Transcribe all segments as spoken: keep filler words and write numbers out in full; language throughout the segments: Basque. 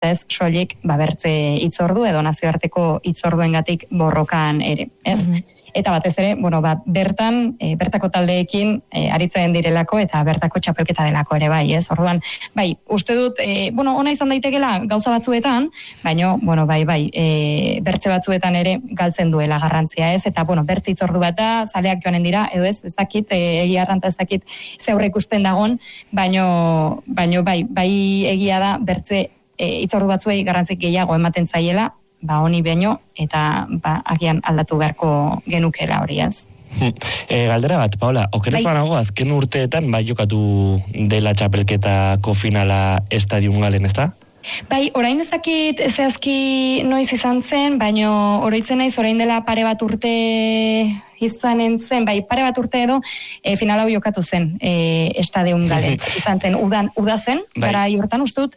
ez soilik ba bertze hitzordu edo nazioarteko hitzorduengatik borrokan ere, ez? Mm-hmm. Eta batez ere, bueno, ba, bertan, e, bertako taldeekin e, aritzen direlako eta bertako txapelketa delako ere bai, ez? Orduan, bai, uste dut, e, bueno, ona izan daitekela gauza batzuetan, baino, bueno, bai, bai, e, bertze batzuetan ere galtzen duela garrantzia, ez? Eta, bueno, bertze hitzordu bat da, zaleak joanen dira, edo ez, ez dakit, e, egia arranta ez dakit ze aurre ikusten dagon, baino, baino, bai, bai egia da, bertze e, hitzordu batzuei garrantzik gehiago ematen zaiela, ba honi baino eta ba agian aldatu beharko genukela hori, ez. E, galdera bat, Paola, okerez banago azken urteetan bai jokatu dela txapelketako finala Stadium Galen, ezta? Bai, orain ez dakit zehazki noiz izan zen, baino oroitzen naiz orain dela pare bat urte izanen zen, bai, pare bat urte edo e, final hau jokatu zen e, Stadium Galen. Izan zen, udan, uda zen, bai. Gara hortan ustut,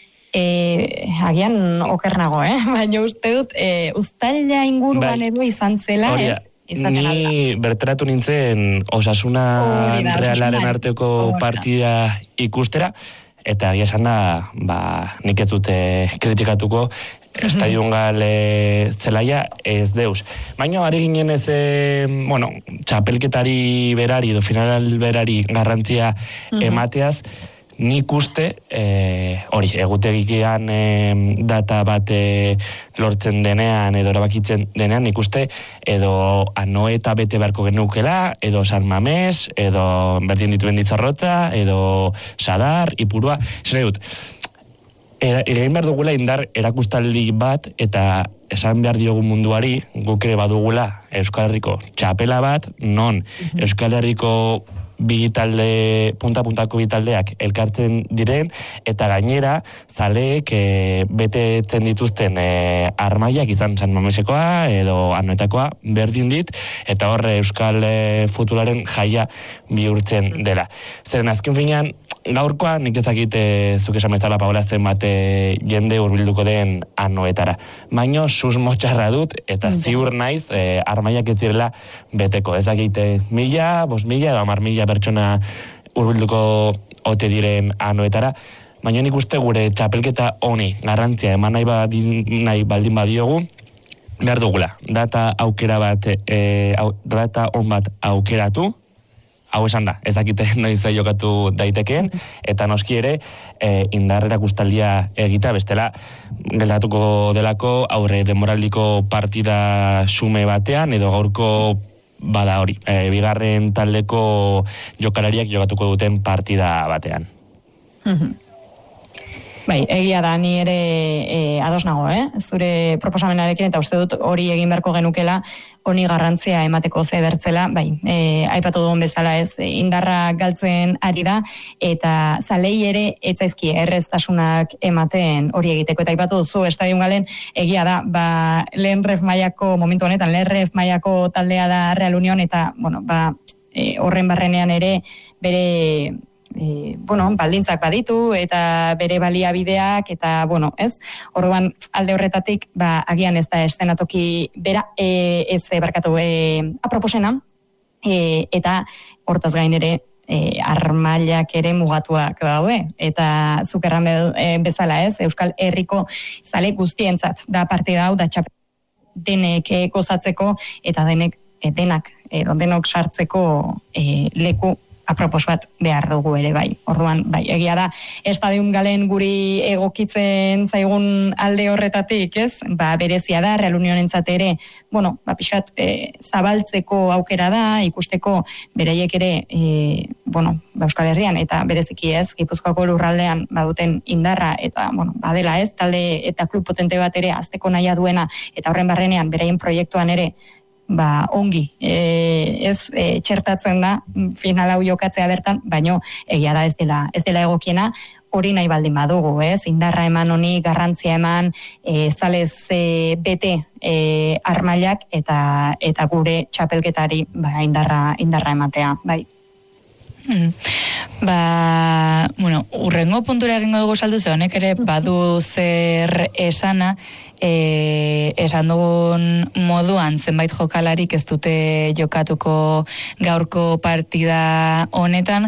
E, agian oker nago, eh? Baina uste dut, e, uztaila inguruan bai. Edo izan zela, Oria, ez? Ni alda. Berteratu nintzen Osasuna da, Realaren arteko Oria. Partida ikustera, eta agia esan da, ba, nik ez dute kritikatuko, Stadium Gale zelaia ez deus. Baina, ari ginen ez, e, bueno, txapelketari berari, edo final berari garrantzia uh-huh. emateaz, nik uste, hori, e, egutegikian e, data bat e, lortzen denean, edo erabakitzen denean, nik uste, edo Anoeta bete beharko genukela, edo San Mamés, edo berdin ditu Mendizorrotza, edo Sadar, Ipurua, esan dut, egin behar dugula indar erakustaldi bat, eta esan behar diogun munduari, guk ere badugula Euskal Herriko txapela bat, non mm-hmm. Euskal Herriko bigitalde, punta-puntako bigitaldeak elkartzen diren, eta gainera, zaleek e, betetzen dituzten e, armaiak izan San Mamesekoa, edo Anoetakoa, berdin dit, eta horre Euskal e, futbolaren jaia bihurtzen dela. Zeren azken finean, gaurkoa, nik ezakit e, zuk esan bezala Paola zenbat e, jende hurbilduko den Anoetara. Baino, susmo txarra dut, eta ziur naiz, e, armaiak ez direla beteko. Ezakit, mila, bos mila, edo amar mila pertsona hurbilduko ote diren Anoetara. Baina nik uste gure txapelketa honi garrantzia eman nahi, badin, nahi baldin badiogu, behar dugula. Data aukera bat, e, au, data on bat aukeratu, hau esan da, ez dakite noiz jokatu daitekeen, eta noski ere e, indarrera guztaldia egita, bestela geldatuko delako aurre demoraldiko partida sume batean, edo gaurko bada hori, e, bigarren taldeko jokalariak jokatuko duten partida batean. Mm-hmm. Bai, egia da, ni ere e, ados nago, eh? Zure proposamenarekin, eta uste dut hori egin beharko genukela, honi garrantzia emateko ze bertzela, bai, e, aipatu duen bezala ez, indarra galtzen ari da, eta zalei ere etzaizki erreztasunak ematen hori egiteko, eta aipatu duzu, Stadium Galen egia da, ba, lehen ref mailako, momentu honetan, lehen ref mailako taldea da Real Union, eta, bueno, ba, e, horren barrenean ere, bere... E, bueno, baldintzak baditu eta bere baliabideak eta, bueno, ez? Orduan alde horretatik, ba, agian ez da eszenatoki bera, e, ez barkatu e, aproposena, e, eta hortaz gain ere e, armailak ere mugatuak daude, eta zuk erran bezala ez, Euskal Herriko zale guztientzat da partida hau, da txap denek gozatzeko eta denek, e, denak, e, denok sartzeko e, leku apropos bat behar dugu ere bai. Orduan, bai, egia da, Stadium Galen guri egokitzen zaigun alde horretatik, ez? Ba, berezia da, Real Unionentzat ere, bueno, ba, pixkat e, zabaltzeko aukera da, ikusteko bereiek ere, e, bueno, ba, Euskal Herrian, eta bereziki ez, Gipuzkoako lurraldean baduten indarra, eta, bueno, badela ez, talde eta klub potente bat ere, azteko nahia duena, eta horren barrenean, beraien proiektuan ere, ba, ongi, e, ez e, txertatzen da final hau jokatzea bertan, baino egia da ez dela, ez dela egokiena, hori nahi baldin badugu, ez? Indarra eman honi, garrantzia eman, e, zalez e, bete e, armailak eta eta gure txapelketari ba, indarra, indarra ematea, bai. Hmm. Ba, bueno, urrengo puntura egingo dugu saldu ze honek ere badu zer esana, e, esan dugun moduan zenbait jokalarik ez dute jokatuko gaurko partida honetan,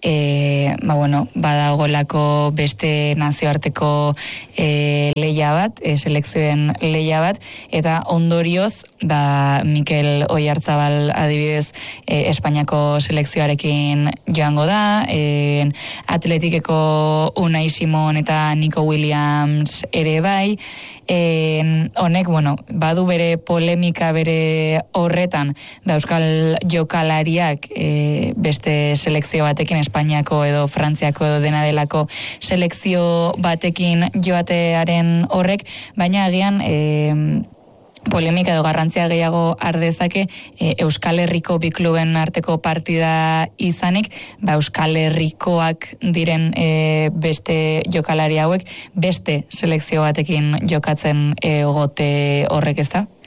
e, ba bueno, badagolako beste nazioarteko e, leia bat, e, selekzioen leia bat, eta ondorioz, ba Mikel Oyarzabal adibidez e, Espainiako selekzioarekin joango da, e, Atletikeko Unai Simon eta Nico Williams ere bai, e, honek, bueno, badu bere polemika bere horretan, da euskal jokalariak e, beste selekzio batekin, Espainiako edo Frantziako edo dena delako selekzio batekin joatearen horrek, baina agian e, polemika edo garrantzia gehiago ardezake e, Euskal Herriko bi kluben arteko partida izanik, ba Euskal Herrikoak diren e, beste jokalari hauek beste selekzio batekin jokatzen egote horrek, ez da?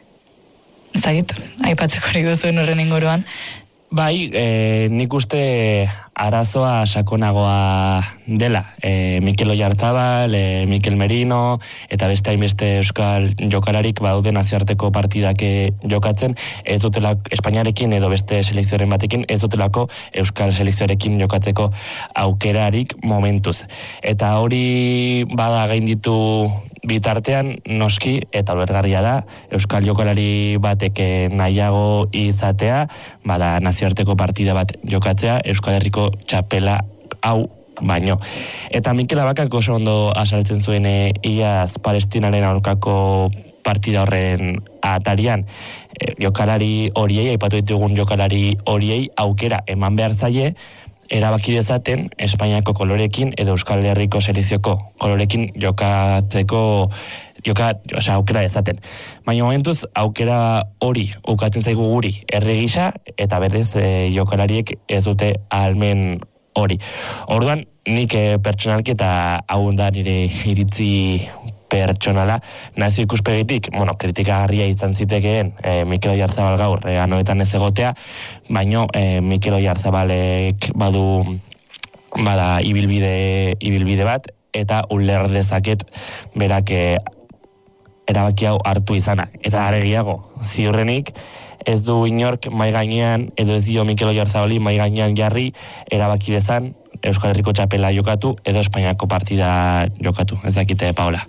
Zagit, aipatzeko hori duzuen horren inguruan. Bai, e, nik uste arazoa sakonagoa dela. E, Mikel Oyarzabal, e, Mikel Merino, eta beste hainbeste euskal jokalarik badaude nazioarteko partidak jokatzen, ez dutela Espainiarekin edo beste selekzioaren batekin, ez dutelako euskal selekzioarekin jokatzeko aukerarik momentuz. Eta hori bada gainditu bitartean, noski, eta ulergarria da, euskal jokalari batek nahiago izatea, bada nazioarteko partida bat jokatzea, Euskal Herriko txapela hau baino. Eta Mikel Abakak oso ondo azaltzen zuen e, iaz Palestinaren aurkako partida horren atarian, e, jokalari horiei, aipatu ditugun jokalari horiei aukera eman behar zaie, erabaki dezaten Espainiako kolorekin edo Euskal Herriko selekzioko kolorekin jokatzeko joka, osea, aukera dezaten. Baina momentuz aukera hori ukatzen zaigu guri herri gisa eta berez e, jokalariek ez dute ahalmen hori. Orduan nik e, pertsonalki eta hau da nire iritzi pertsonala, nazio ikuspegitik, bueno, kritikagarria izan zitekeen e, Mikel Oyarzabal gaur, e, anoetan ez egotea, baino e, Mikel Oyarzabalek badu bada ibilbide, ibilbide bat, eta uler dezaket berak e, erabaki hau hartu izana. Eta aregiago, ziurrenik, ez du inork mai gainean, edo ez dio Mikel Oyarzabali mai gainean jarri, erabaki dezan Euskal Herriko txapela jokatu, edo Espainiako partida jokatu. Ez dakite, Paola.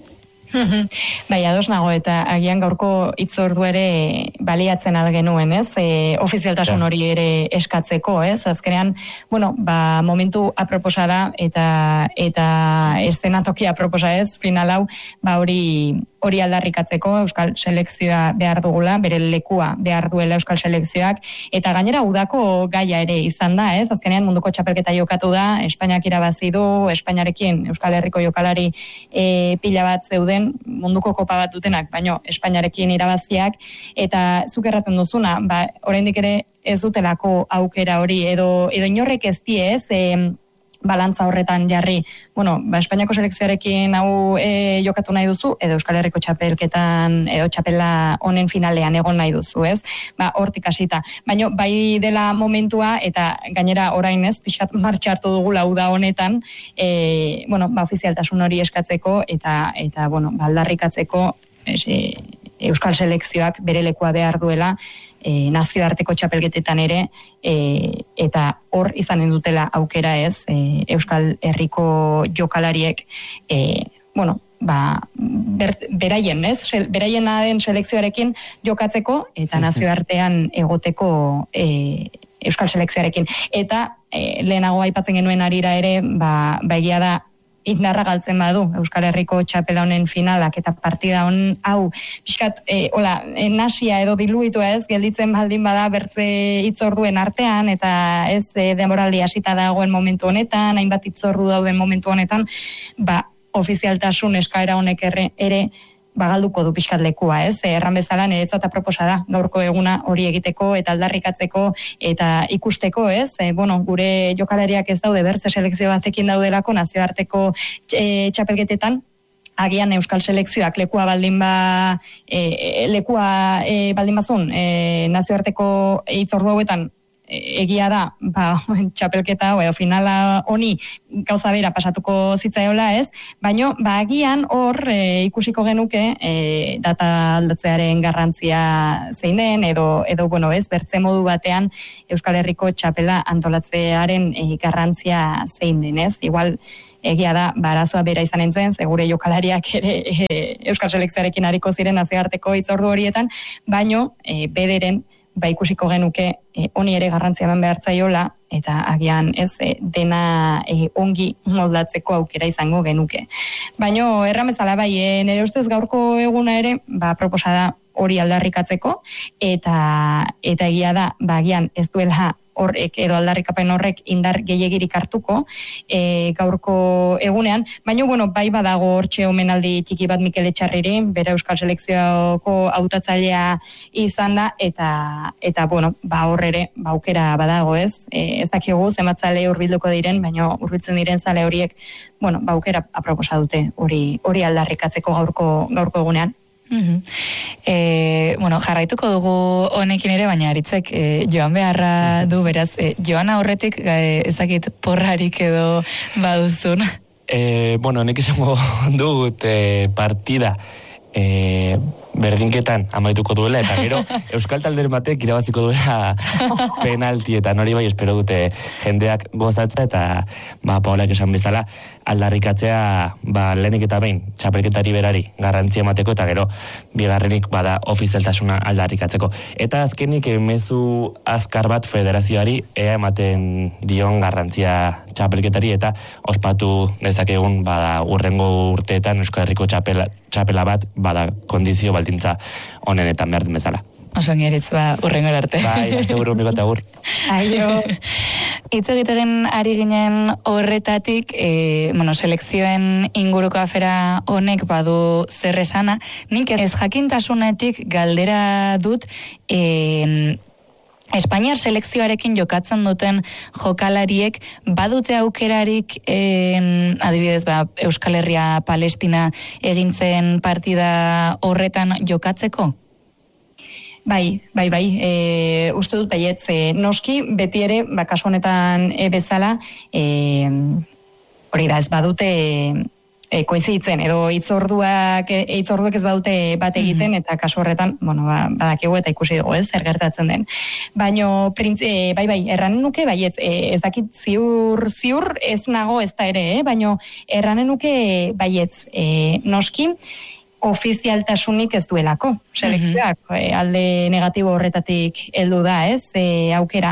Bai, ados nago, eta agian gaurko hitzordu ere baliatzen algenuen, ez? E, ofizialtasun hori ere eskatzeko, ez? Azkenean, bueno, ba, momentu aproposa da, eta eta eszenatoki aproposa ez, final hau, ba hori hori aldarrikatzeko Euskal Selekzioa behar dugula, bere lekua behar duela Euskal Selekzioak, eta gainera udako gaia ere izan da, ez? Azkenean munduko txapelketa jokatu da, Espainiak irabazi du, Espainiarekin Euskal Herriko jokalari e, pila bat zeuden, munduko kopa bat dutenak, baino Espainiarekin irabaziak, eta zuk erraten duzuna, ba, oraindik ere ez dutelako aukera hori, edo, edo inorrek ez die, ez, e, balantza horretan jarri, bueno, ba, Espainiako selekzioarekin hau e, jokatu nahi duzu, edo Euskal Herriko txapelketan, edo txapela honen finalean egon nahi duzu, ez? Ba, hortik hasita. Baina bai dela momentua, eta gainera orain ez, pixkat martxa hartu dugu lauda honetan, e, bueno, ba, ofizialtasun hori eskatzeko, eta, eta bueno, ba, aldarrikatzeko es, e, Euskal Selekzioak bere lekua behar duela, E, nazioarteko txapelketetan ere, e, eta hor izanen dutela aukera ez, e, Euskal Herriko jokalariek, e, bueno, ba, ber, beraien, ez? Beraien den selekzioarekin jokatzeko, eta nazioartean egoteko e, Euskal Selekzioarekin. Eta e, lehenago aipatzen genuen arira ere, ba, ba egia da, indarra galtzen badu Euskal Herriko txapela honen finalak eta partida hon hau pixkat e, hola, e, nasia edo diluitua ez gelditzen baldin bada bertze hitzorduen artean eta ez e, denboraldi hasita dagoen momentu honetan, hainbat hitzordu dauden momentu honetan, ba ofizialtasun eskaera honek ere, ere bagalduko du pixkat lekua, ez? Erran bezala niretzat aproposa da gaurko eguna hori egiteko eta aldarrikatzeko eta ikusteko, ez? E, bueno, gure jokalariak ez daude bertze selekzio batekin daudelako nazioarteko e, txapelketetan, agian Euskal Selekzioak lekua baldin ba e, lekua e, baldin bazun e, nazioarteko hitzordu hauetan egia da, ba, txapelketa edo finala honi gauza bera pasatuko zitzaiola, ez? Baino, ba, agian hor e, ikusiko genuke e, data aldatzearen garrantzia zein den, edo, edo bueno, ez, bertze modu batean Euskal Herriko txapela antolatzearen e, garrantzia zein den, ez? Igual, egia da, barazoa bera izan entzen, segure jokalariak ere e, Euskal Selekzioarekin hariko ziren nazioarteko hitzordu horietan, baino, e, bederen, ba ikusiko genuke e, honi ere garrantzia eman behar zaiola, eta agian ez e, dena e, ongi moldatzeko aukera izango genuke. Baino, erramezala bai, e, nire ustez gaurko eguna ere, ba, proposa da hori aldarrikatzeko, eta, eta egia da, ba, agian ez duela horrek, edo aldarrikapen horrek indar gehiagirik hartuko e, gaurko egunean, baina bueno, bai badago hortxe omenaldi txiki bat Mikel Etxarriri, bere Euskal Selekzioko hautatzailea izan da, eta, eta bueno, ba horrere, ba aukera badago ez, e, ez dakigu zematzale hurbilduko diren, baina hurbiltzen diren zale horiek, bueno, ba aukera aproposa dute hori, hori aldarrikatzeko gaurko, gaurko egunean. Mm-hmm. E, bueno, jarraituko dugu honekin ere, baina Aritzek e, joan beharra du, beraz, e, joan aurretik e, ezakit porrarik edo baduzun. E, bueno, honek izango dut e, partida e, berdinketan amaituko duela, eta gero Euskal Talderen batek irabaziko duela penaltietan, hori bai espero dute jendeak gozatza, eta ba, Paolak esan bezala aldarrikatzea ba, lehenik eta behin txapelketari berari garrantzia emateko, eta gero bigarrenik bada ofizialtasuna aldarrikatzeko. Eta azkenik mezu azkar bat federazioari ea ematen dion garrantzia txapelketari, eta ospatu dezakegun bada urrengo urteetan Euskal Herriko txapela, txapela bat bada kondizio baldintza honenetan behar den bezala. Osongi Aritz, ba, urrengo arte. Bai, azte buru miko eta gur. Aio. Hitz egitegen ari ginen horretatik, e, bueno, selekzioen inguruko afera honek badu zer esana, nik ez jakintasunetik galdera dut, e, Espainiar selekzioarekin jokatzen duten jokalariek badute aukerarik eh, adibidez ba, Euskal Herria Palestina egintzen partida horretan jokatzeko? Bai, bai, bai, e, uste dut baietz, e, noski beti ere, ba, kasu honetan e, bezala, e, hori da ez badute E, koizitzen, edo hitzorduak hitzorduek ez badute bat egiten, mm-hmm. eta kasu horretan, bueno, ba, badakigu eta ikusi dugu, ez, zer gertatzen den. Baino, printz, e, bai, bai, erranen nuke, baietz, e, ez dakit ziur, ziur ez nago ez da ere, eh? Baino, erranen nuke, baietz, e, noski, ofizialtasunik ez duelako, selekzioak, mm-hmm. e, alde negatibo horretatik heldu da, ez, e, aukera.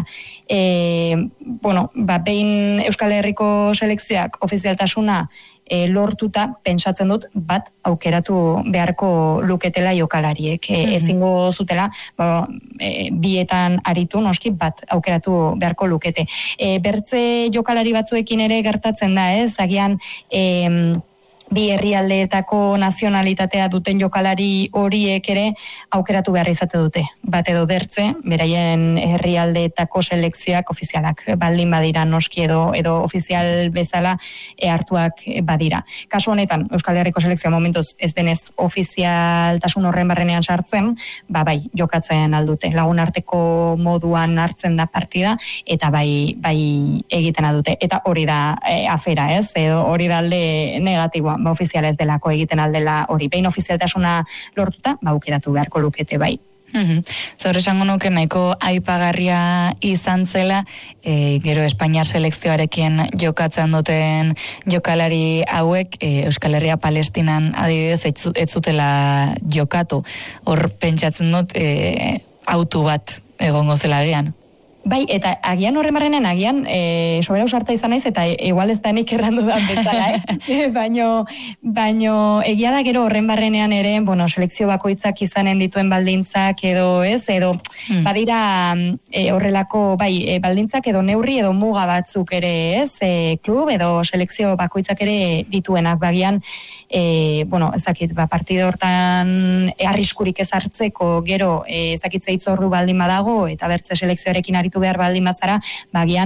E, bueno, ba, behin Euskal Herriko selekzioak ofizialtasuna E, lortuta, pentsatzen dut, bat aukeratu beharko luketela jokalariek. E, mm-hmm. Ezingo zutela, ba, e, bietan aritu, noski, bat aukeratu beharko lukete. E, bertze jokalari batzuekin ere gertatzen da, ez? Agian, e, bi herrialdeetako nazionalitatea duten jokalari horiek ere aukeratu behar izate dute. Bat edo bertze, beraien herrialdeetako selekzioak ofizialak baldin badira noski edo edo ofizial bezala e, hartuak badira. Kasu honetan, Euskal Herriko selekzioa momentuz ez denez ofizialtasun horren barrenean sartzen, ba bai, jokatzen aldute. Lagun arteko moduan hartzen da partida, eta bai, bai egiten aldute. Eta hori da e, afera, ez? Edo hori da alde negatiboa. Ba, ofiziala ez delako egiten aldela hori. Behin ofizialtasuna lortuta, ba, aukeratu beharko lukete bai. Mm-hmm. Zor esango nuke nahiko aipagarria izan zela, e, gero Espainiar selekzioarekin jokatzen duten jokalari hauek, e, Euskal Herria Palestinan adibidez ez zutela jokatu. Hor pentsatzen dut e, autu bat egongo zela agian. Bai, eta agian horren barrenen, agian e, sobera usarta izan naiz, eta e, igual ez da nik errandu da bezala, eh? baino, baino egia da gero horren barrenean ere, bueno, selekzio bakoitzak izanen dituen baldintzak edo ez, edo hmm. badira e, horrelako, bai, e, baldintzak edo neurri edo muga batzuk ere ez, e, klub edo selekzio bakoitzak ere dituenak, bagian, e, bueno, ezakit, ba, partida hortan e, arriskurik ez hartzeko, gero, e, ezakit zeitzordu baldin badago, eta bertze selekzioarekin aritu behar baldin bazara, bagian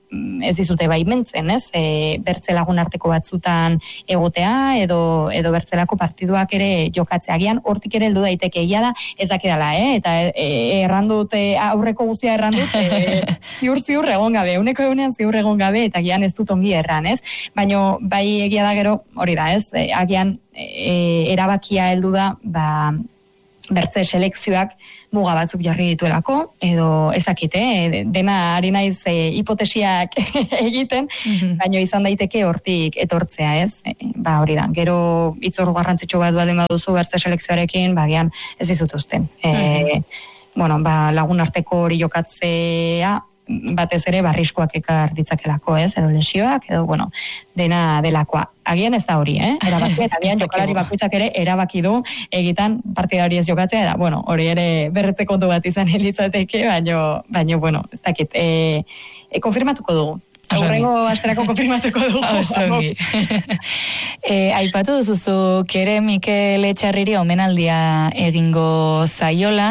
ez dizute baimentzen, ez? E, bertze lagun arteko batzutan egotea edo edo bertzelako partiduak ere jokatzea. Agian hortik ere heldu daiteke egia da, ez dakidala, eh? Eta e, errandut e, aurreko guztia errandut e, ziur ziur egon gabe, uneko egunean ziur egon gabe eta agian ez dut ongi erran, ez? Baina bai egia da gero, hori da, ez? E, agian e, erabakia heldu da, ba bertze selekzioak muga batzuk jarri dituelako, edo ezakite, eh? Dena ari naiz eh, hipotesiak egiten, mm-hmm. baina izan daiteke hortik etortzea, ez? E, ba hori da, gero hitzordu garrantzitsu bat baldin baduzu bertze selekzioarekin, bagian ez dizut uzten. Mm-hmm. E, bueno, ba, lagun arteko hori jokatzea, batez ere barriskoak ekar ditzakelako, ez? Edo lesioak, edo, bueno, dena delakoa. Agian ez da hori, eh? Erabaki, eta agian jokalari bakoitzak ere erabaki du egitan partida hori ez jokatzea, eta, bueno, hori ere berretze kontu bat izan elitzateke, baino, baino, bueno, ez dakit, e, e, konfirmatuko dugu. Aurrengo asterako konfirmatuko dugu. Osongi. e, aipatu duzuzu, kere Mikel Etxarriri omenaldia egingo zaiola,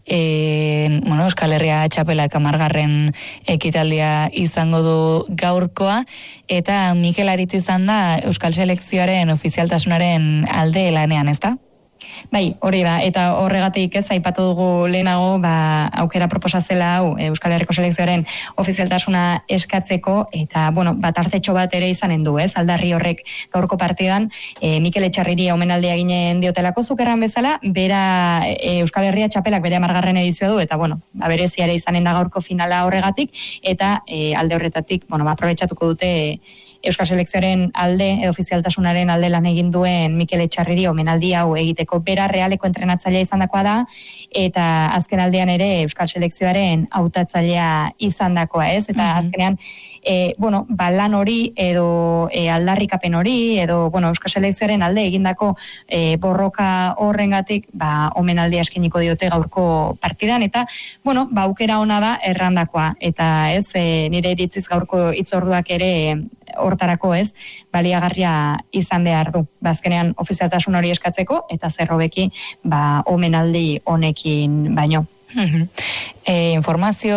e, bueno, Euskal Herria txapelak hamargarren ekitaldia izango du gaurkoa, eta Mikel aritu izan da Euskal Selekzioaren ofizialtasunaren alde lanean, ezta? Bai, hori da, eta horregatik ez aipatu dugu lehenago, ba, aukera proposazela hau Euskal Herriko Selekzioaren ofizialtasuna eskatzeko, eta, bueno, bat artetxo bat ere izanen du, ez, aldarri horrek gaurko partidan, e, Mikel Etxarriri omenaldia ginen diotelako zukerran bezala, bera e, Euskal Herria txapelak bere amargarren edizioa du, eta, bueno, ba, berezia ere izanen da gaurko finala horregatik, eta e, alde horretatik, bueno, ba, aprobetxatuko dute e, Euskal Selekzioaren alde, edo ofizialtasunaren alde lan egin duen Mikel Etxarriri omenaldi hau egiteko, bera realeko entrenatzailea izandakoa da, eta azken aldean ere Euskal Selekzioaren hautatzailea izandakoa, ez? Eta mm-hmm. azkenean, e, bueno, ba, lan hori, edo e, aldarrikapen hori, edo, bueno, Euskal Selekzioaren alde egindako e, borroka horrengatik, ba, omenaldia eskiniko diote gaurko partidan, eta, bueno, ba, aukera ona da errandakoa, eta ez, e, nire iritziz gaurko hitzorduak ere hortarako, ez, baliagarria izan behar du. Bazkenean ofizialtasun hori eskatzeko, eta zerrobeki, ba, omenaldi honekin baino. Uh-huh. E, informazio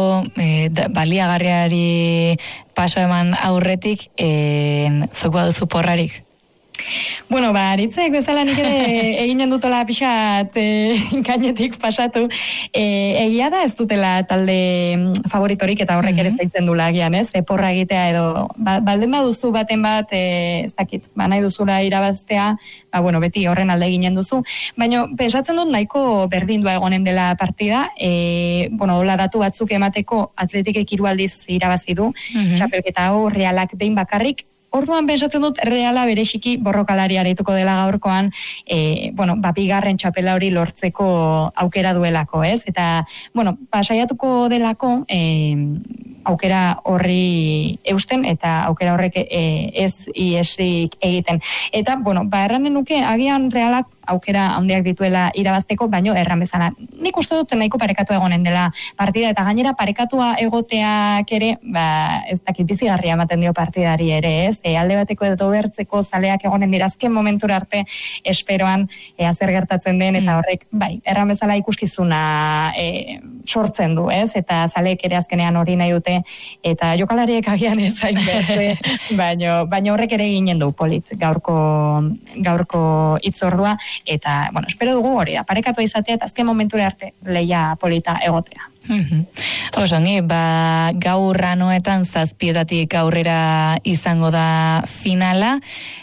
e, da, baliagarriari paso eman aurretik, e, zuk baduzu porrarik? Bueno, ba, aritzek bezala nik ere eginen dutola pixat e, gainetik pasatu. E, egia da ez dutela talde favoritorik eta horrek ere zaitzen dula agian, ez? E, porra egitea edo, ba, baldin baduzu baten bat, e, ez dakit, ba, nahi duzula irabaztea, ba, bueno, beti horren alde eginen duzu. Baina, pensatzen dut nahiko berdindua egonen dela partida, e, bueno, hola datu batzuk emateko atletikek hiru aldiz irabazi du, mm-hmm. txapelketa hau Realak behin bakarrik. Orduan pensatzen dut Reala bereziki borrokalari arituko dela gaurkoan, e, bueno, ba, bigarren txapela hori lortzeko aukera duelako, ez? Eta, bueno, pasaiatuko delako e, aukera horri eusten eta aukera horrek e, ez iesik egiten. Eta, bueno, ba, erranen nuke, agian Realak aukera handiak dituela irabazteko, baino erran bezala. Nik uste dut nahiko parekatu egonen dela partida, eta gainera parekatua egoteak ere, ba, ez dakit bizigarria ematen dio partidari ere, ez? E, alde bateko edo bertzeko zaleak egonen dira azken momentura arte esperoan e, azer gertatzen den, eta horrek, bai, erran bezala ikuskizuna e, sortzen du, ez? Eta zaleek ere azkenean hori nahi dute, eta jokalariek agian ez hain bertze, baino, baino horrek ere ginen du polit gaurko, gaurko hitzordua, eta, bueno, espero dugu hori, aparekatua izatea, eta azken momentura arte leia polita egotea. Mm-hmm. Osongi, ba, gaur ranoetan zazpietatik aurrera izango da finala,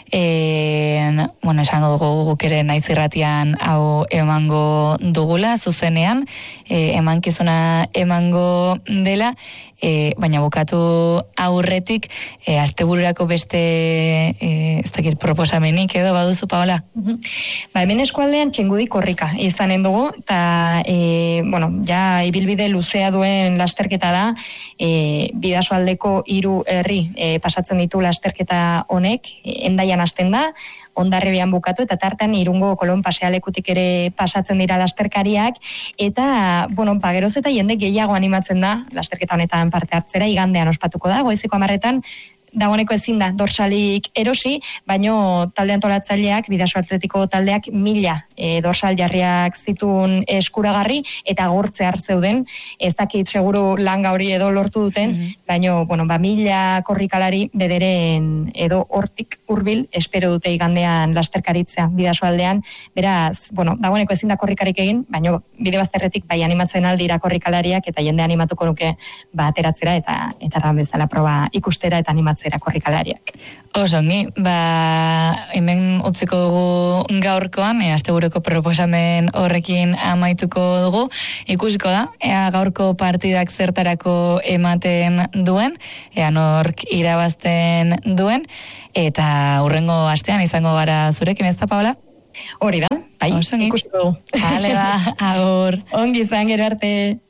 e, bueno, esango dugu guk ere naiz irratian hau emango dugula, zuzenean, e, emankizuna emango dela, e, baina bukatu aurretik, e, astebururako beste e, ez dakit proposamenik edo baduzu, Paola? Mm-hmm. Ba, hemen eskualdean txingudi korrika izanen dugu, eta, e, bueno, ja ibilbide luzea duen lasterketa da, e, Bidasoaldeko hiru herri e, pasatzen ditu lasterketa honek, e, Hendaian hasten da, Hondarribian bukatu, eta tartean Irungo Kolon pasealekutik ere pasatzen dira lasterkariak, eta, bueno, ba, geroz eta jende gehiago animatzen da lasterketa honetan parte hartzera, igandean ospatuko da, goizeko hamarretan, dagoeneko ezin da dorsalik erosi, baino talde antolatzaileak, Bidasoa Atletiko taldeak mila e, dorsal jarriak zituen eskuragarri eta agortze zeuden, ez dakit seguru langa hori edo lortu duten, mm-hmm. baino, bueno, ba, mila korrikalari bederen edo hortik hurbil espero dute igandean lasterkaritzea Bidasoaldean, beraz, bueno, dagoeneko ezin da korrikarik egin, baino bide bazterretik bai animatzen aldira korrikalariak eta jende animatuko nuke ba ateratzera eta eta erran bezala proba ikustera eta animatzera korrikalariak. Osongi, ba hemen utziko dugu gaurkoan, e, asteburuko proposamen horrekin amaituko dugu. Ikusiko da, ea gaurko partidak zertarako ematen duen, ea nork irabazten duen, eta hurrengo astean izango gara zurekin, ez da, Paola? Hori da, bai, Osongi. Ikusiko dugu. Hale ba, agur. Ongi izan, gero arte.